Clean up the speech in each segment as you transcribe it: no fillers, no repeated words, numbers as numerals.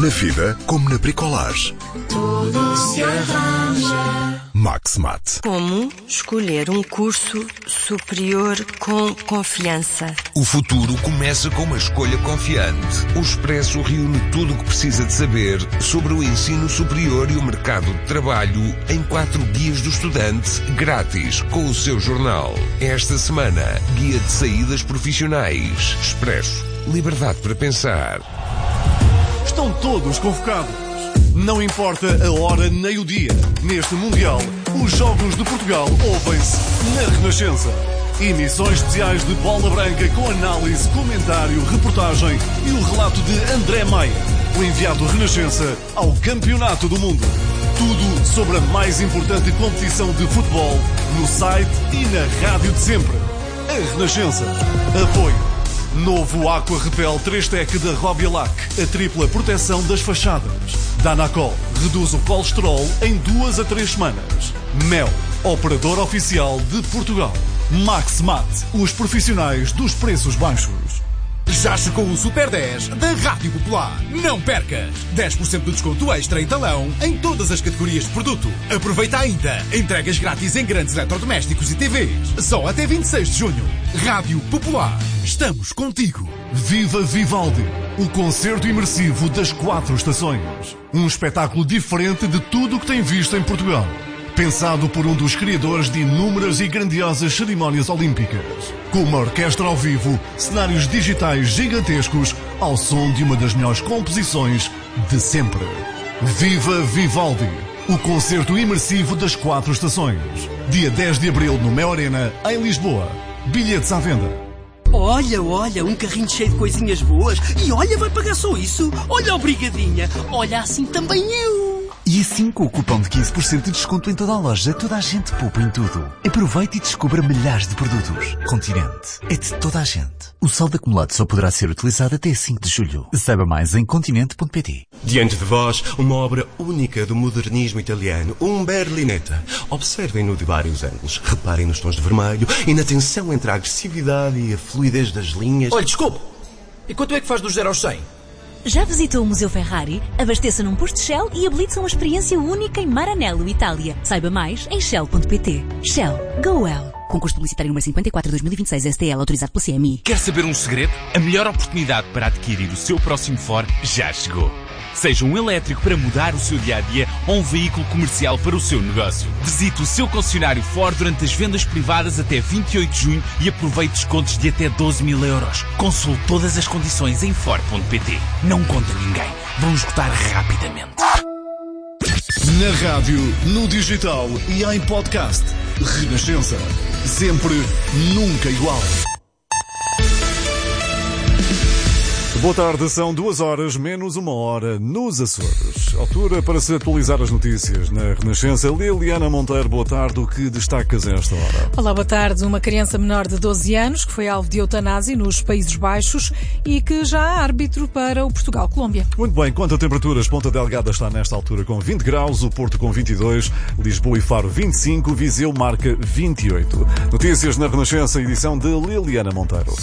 Na vida, como na bricolage. Tudo se arranja. Maxmat. Como escolher um curso superior com confiança? O futuro começa com uma escolha confiante. O Expresso reúne tudo o que precisa de saber sobre o ensino superior e o mercado de trabalho em 4 guias do estudante, grátis, com o seu jornal. Esta semana, guia de saídas profissionais. Expresso. Liberdade para pensar. Estão todos convocados. Não importa a hora nem o dia. Neste Mundial, os Jogos de Portugal ouvem-se na Renascença. Emissões especiais de Bola Branca com análise, comentário, reportagem e o relato de André Maia, o enviado Renascença ao Campeonato do Mundo. Tudo sobre a mais importante competição de futebol no site e na rádio de sempre. A Renascença. Apoio. Novo Aqua Repel 3-Tec da Robialac. A tripla proteção das fachadas. Danacol reduz o colesterol em 2 a 3 semanas. Mel, operador oficial de Portugal. Maxmat, os profissionais dos preços baixos. Já chegou o Super 10 da Rádio Popular. Não percas! 10% de desconto extra em talão em todas as categorias de produto. Aproveita ainda. Entregas grátis em grandes eletrodomésticos e TVs. Só até 26 de junho. Rádio Popular. Estamos contigo. Viva Vivaldi, o concerto imersivo das 4 estações. Um espetáculo diferente de tudo o que tem visto em Portugal. Pensado por um dos criadores de inúmeras e grandiosas cerimónias olímpicas. Com uma orquestra ao vivo, cenários digitais gigantescos, ao som de uma das melhores composições de sempre. Viva Vivaldi, o concerto imersivo das 4 estações. Dia 10 de abril no Mel Arena, em Lisboa. Bilhetes à venda. Olha, um carrinho cheio de coisinhas boas. E olha, vai pagar só isso. Olha, obrigadinha. Olha, assim também eu. E assim, com o cupom de 15% de desconto em toda a loja, toda a gente poupa em tudo. Aproveite e descubra milhares de produtos. Continente. É de toda a gente. O saldo acumulado só poderá ser utilizado até 5 de julho. Saiba mais em continente.pt. Diante de vós, uma obra única do modernismo italiano, um Berlinetta. Observem-no de vários ângulos. Reparem nos tons de vermelho e na tensão entre a agressividade e a fluidez das linhas. Olha, desculpe. E quanto é que faz do 0 aos 100? Já visitou o Museu Ferrari? Abasteça num posto Shell e habilite-se a uma experiência única em Maranello, Itália. Saiba mais em shell.pt. Shell. Go well. Concurso publicitário número 54/2026 STL, autorizado pela CMI. Quer saber um segredo? A melhor oportunidade para adquirir o seu próximo Ford já chegou. Seja um elétrico para mudar o seu dia-a-dia ou um veículo comercial para o seu negócio. Visite o seu concessionário Ford durante as vendas privadas até 28 de junho e aproveite descontos de até 12.000 euros. Consulte todas as condições em Ford.pt. Não conta ninguém. Vão esgotar rapidamente. Na rádio, no digital e em podcast. Renascença. Sempre, nunca igual. Boa tarde, são 2 horas menos 1 hora nos Açores. Altura para se atualizar as notícias na Renascença. Liliana Monteiro, boa tarde. O que destacas a esta hora? Olá, boa tarde. Uma criança menor de 12 anos que foi alvo de eutanásia nos Países Baixos e que já há árbitro para o Portugal-Colômbia. Muito bem, quanto a temperaturas, Ponta Delgada está nesta altura com 20 graus, o Porto com 22, Lisboa e Faro 25, Viseu marca 28. Notícias na Renascença, edição de Liliana Monteiro.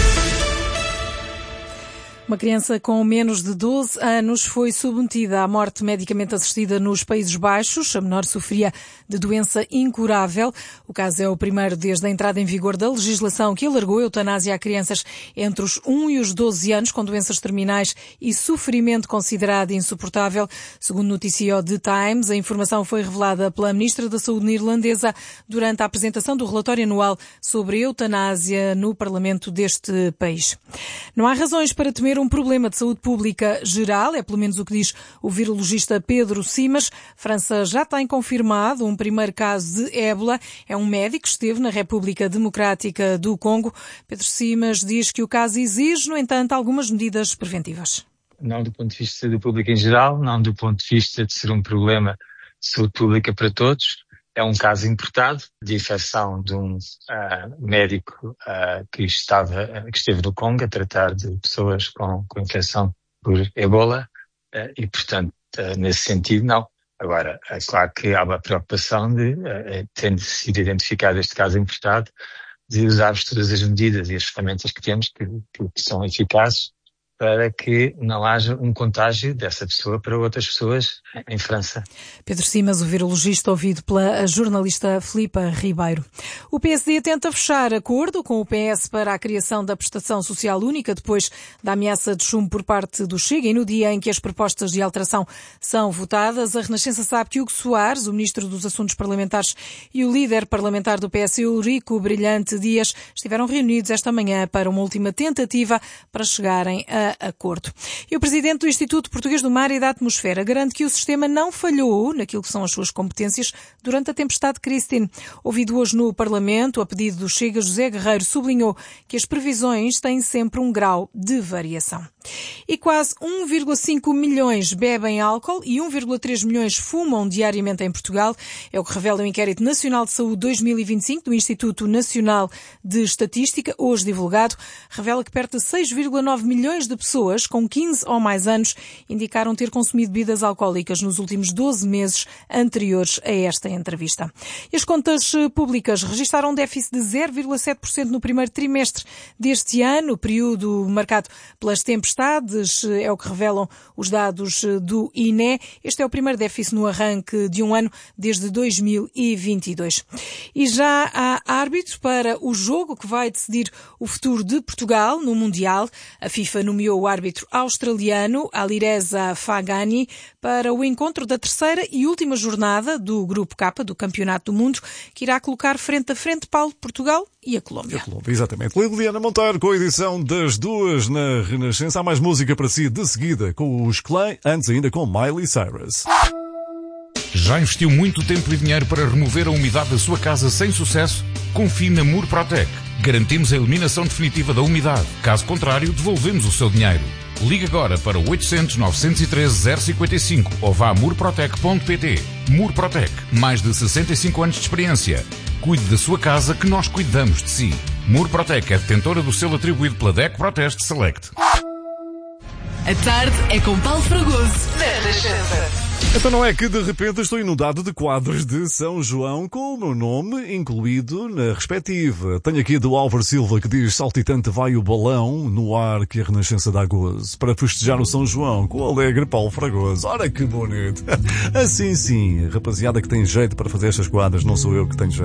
Uma criança com menos de 12 anos foi submetida à morte medicamente assistida nos Países Baixos. A menor sofria de doença incurável. O caso é o primeiro desde a entrada em vigor da legislação que alargou a eutanásia a crianças entre os 1 e os 12 anos com doenças terminais e sofrimento considerado insuportável. Segundo noticia o The Times, a informação foi revelada pela Ministra da Saúde neerlandesa durante a apresentação do relatório anual sobre a eutanásia no Parlamento deste país. Não há razões para temer um problema de saúde pública geral, é pelo menos o que diz o virologista Pedro Simas. França já tem confirmado um primeiro caso de ébola. É um médico que esteve na República Democrática do Congo. Pedro Simas diz que o caso exige, no entanto, algumas medidas preventivas. Não do ponto de vista de saúde pública em geral, não do ponto de vista de ser um problema de saúde pública para todos. É um caso importado de infecção de um médico que esteve no Congo a tratar de pessoas com infecção por ebola e, portanto, nesse sentido, não. Agora, é claro que há uma preocupação de, tendo sido identificado este caso importado, de usarmos todas as medidas e as ferramentas que temos que são eficazes para que não haja um contágio dessa pessoa para outras pessoas em França. Pedro Simas, o virologista, ouvido pela jornalista Filipa Ribeiro. O PSD tenta fechar acordo com o PS para a criação da prestação social única depois da ameaça de chumbo por parte do Chega e no dia em que as propostas de alteração são votadas. A Renascença sabe que Hugo Soares, o ministro dos Assuntos Parlamentares, e o líder parlamentar do PS, Eurico Brilhante Dias, estiveram reunidos esta manhã para uma última tentativa para chegarem a acordo. E o presidente do Instituto Português do Mar e da Atmosfera garante que o sistema não falhou naquilo que são as suas competências durante a tempestade Christine. Ouvido hoje no Parlamento, a pedido do Chega, José Guerreiro sublinhou que as previsões têm sempre um grau de variação. E quase 1,5 milhões bebem álcool e 1,3 milhões fumam diariamente em Portugal. É o que revela o Inquérito Nacional de Saúde 2025 do Instituto Nacional de Estatística, hoje divulgado. Revela que perto de 6,9 milhões de pessoas com 15 ou mais anos indicaram ter consumido bebidas alcoólicas nos últimos 12 meses anteriores a esta entrevista. E as contas públicas registaram um déficit de 0,7% no primeiro trimestre deste ano, período marcado pelas tempestades, é o que revelam os dados do INE. Este é o primeiro déficit no arranque de um ano desde 2022. E já há árbitro para o jogo que vai decidir o futuro de Portugal no Mundial. A FIFA nomeou o árbitro australiano Alireza Fagani para o encontro da terceira e última jornada do Grupo K do Campeonato do Mundo, que irá colocar frente a frente Portugal e a Colômbia. Exatamente. Liliana Monteiro com a edição das 2 na Renascença. Há mais música para si de seguida com os Clay, antes ainda com Miley Cyrus. Já investiu muito tempo e dinheiro para remover a umidade da sua casa sem sucesso? Confie na Murprotec. Garantimos a eliminação definitiva da umidade. Caso contrário, devolvemos o seu dinheiro. Ligue agora para 800 913 055 ou vá a murprotec.pt. Murprotec. Mais de 65 anos de experiência. Cuide da sua casa que nós cuidamos de si. Murprotec é detentora do selo atribuído pela DECO Proteste Select. A tarde é com Paulo Fragoso, da Renascença. Então não é que de repente estou inundado de quadros de São João com o meu nome incluído na respectiva. Tenho aqui do Álvaro Silva que diz: saltitante vai o balão no ar que a Renascença dá gozo para festejar o São João com o alegre Paulo Fragoso. Ora que bonito. Assim sim, rapaziada que tem jeito para fazer estas quadras, não sou eu que tenho jeito.